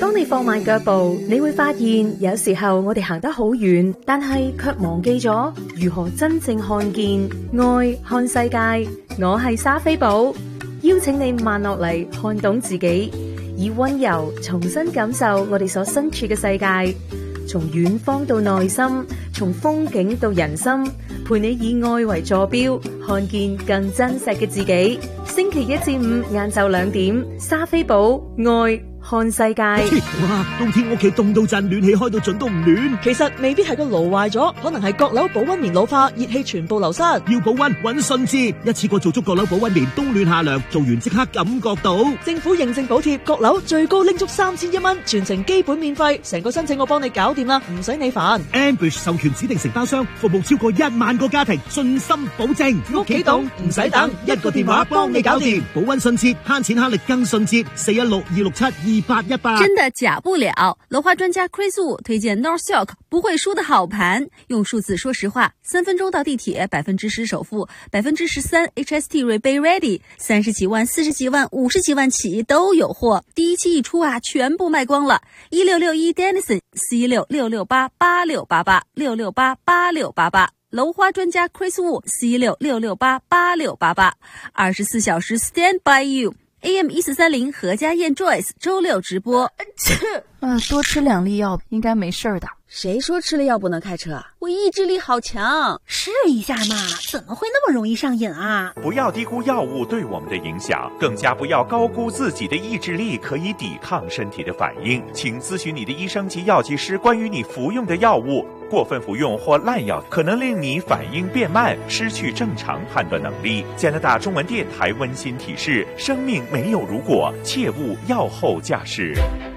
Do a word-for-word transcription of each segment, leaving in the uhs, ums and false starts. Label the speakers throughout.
Speaker 1: 當你放慢腳步，你會發現有時候我哋行得好遠，但係卻忘記咗如何真正看見愛、看世界。我係莎菲寶，邀請你慢落嚟，看懂自己，以溫柔重新感受我哋所身處嘅世界。從遠方到內心，從風景到人心，陪你以愛為坐標，看見更真實嘅自己。星期一至五晏晝兩點，莎菲寶愛看世界。
Speaker 2: 哇！冬天屋企凍到陣，暖氣開到盡都唔暖。
Speaker 3: 其實未必係個爐壞咗，可能係閣樓保溫棉老化，熱氣全部流失。
Speaker 2: 要保溫搵信捷，一次過做足閣樓保溫棉，冬暖夏涼，做完即刻感覺到。
Speaker 3: 政府認證補貼，閣樓最高拎足三千一蚊，全程基本免費，成個申請我幫你搞掂啦，唔使你煩。
Speaker 2: Ambush 授權指定承包商，服務超過一萬個家庭，信心保證。
Speaker 3: 屋企凍唔使等，
Speaker 2: 一個電話幫你搞掂，保溫信捷，慳錢慳力更信捷。四一六二六七二八一八。
Speaker 4: 真的假不了，樓花專家 Chris Wu 推薦 North Silk 不會輸的好盤，用數字說實話，三分鐘到地鐵，百分之十首付，百分之十三 H S T rebate ready， 三十幾萬、四十幾萬、五十幾萬起都有貨，第一期一出啊，全部賣光了。一六六一 Dennison 四一六六六八八六八八六六八八六八八，樓花專家 Chris Wu 四一六六六八八六八八，二十四小時 stand by you。A M 一四三零何家燕 Joyce 周六直播。
Speaker 5: 嗯，多吃两粒药应该没事的。
Speaker 6: 谁说吃了药不能开车啊？我意志力好强。
Speaker 7: 试一下嘛，怎么会那么容易上瘾啊？
Speaker 8: 不要低估药物对我们的影响，更加不要高估自己的意志力可以抵抗身体的反应。请咨询你的医生及药剂师关于你服用的药物。过分服用或滥药可能令你反应变慢，失去正常判断能力。加拿大中文电台温馨提示：生命没有如果，切勿药后驾驶。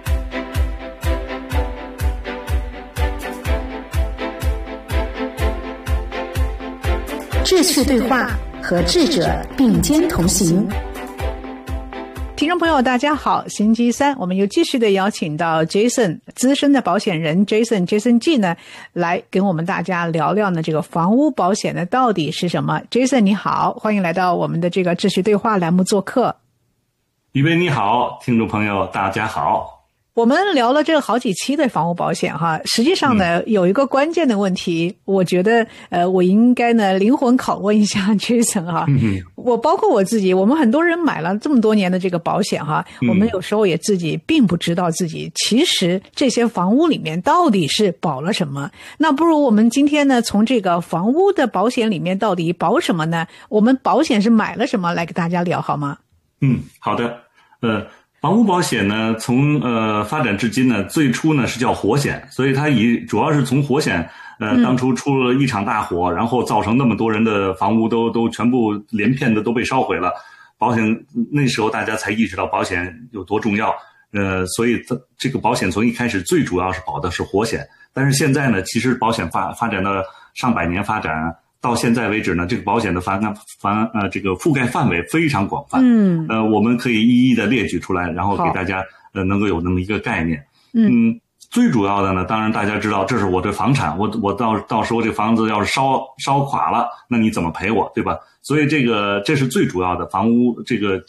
Speaker 9: 智趣对话，和智者并肩同行。
Speaker 10: 听众朋友大家好，星期三我们又继续的邀请到 Jason 资深的保险人 Jason Jason G 呢，来跟我们大家聊聊呢这个房屋保险呢到底是什么。 Jason 你好，欢迎来到我们的这个智趣对话栏目做客。
Speaker 11: 一位你好，听众朋友大家好。
Speaker 10: 我们聊了这个好几期的房屋保险哈，实际上呢、嗯、有一个关键的问题，我觉得呃我应该呢灵魂拷问一下 Jason 哈、嗯。我包括我自己，我们很多人买了这么多年的这个保险哈、嗯，我们有时候也自己并不知道自己其实这些房屋里面到底是保了什么。那不如我们今天呢从这个房屋的保险里面到底保什么呢？我们保险是买了什么来给大家聊好吗？
Speaker 11: 嗯，好的。呃房屋保险呢，从呃发展至今呢，最初呢是叫火险，所以它以主要是从火险，呃，当初出了一场大火，然后造成那么多人的房屋都都全部连片的都被烧毁了，保险那时候大家才意识到保险有多重要，呃，所以这个保险从一开始最主要是保的是火险，但是现在呢，其实保险发发展到上百年发展。到现在为止呢，这个保险的范范呃这个覆盖范围非常广泛。嗯，呃，我们可以一一的列举出来，然后给大家呃能够有那么一个概念。嗯，嗯最主要的呢，当然大家知道，这是我的房产，我我到到时候这房子要是烧烧垮了，那你怎么赔我，对吧？所以这个这是最主要的房屋这个